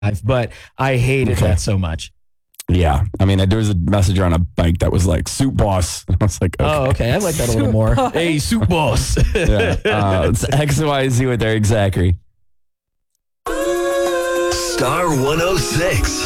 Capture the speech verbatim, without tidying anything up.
but I hated Okay. that so much. Yeah. I mean, there was a messenger on a bike that was like, Soup Boss. I was like, okay. Oh, okay. I like that a little more. Hey, Soup Boss. Yeah. Uh, it's X Y Z with Eric Zachary. Star one oh six.